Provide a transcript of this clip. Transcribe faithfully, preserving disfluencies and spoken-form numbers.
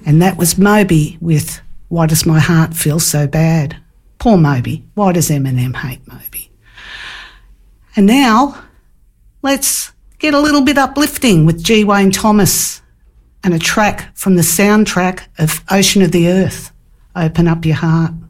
And that was Moby with Why Does My Heart Feel So Bad? Poor Moby. Why does Eminem hate Moby? And now, let's get a little bit uplifting with G. Wayne Thomas and a track from the soundtrack of Ocean of the Earth, Open Up Your Heart.